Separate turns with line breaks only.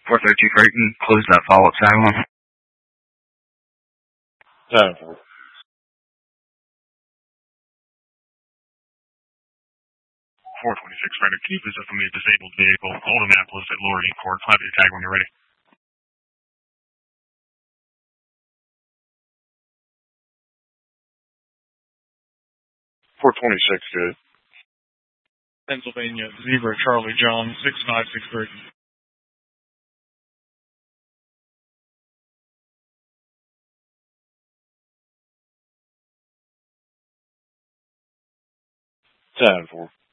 432 Creighton, close that follow-up tag
10-4.
426 Frederick, keep this up from a disabled vehicle. Old Annapolis at Laurier Court. Have your tag when you're ready.
426, good.
Pennsylvania, Zebra Charlie John, 656
10-4.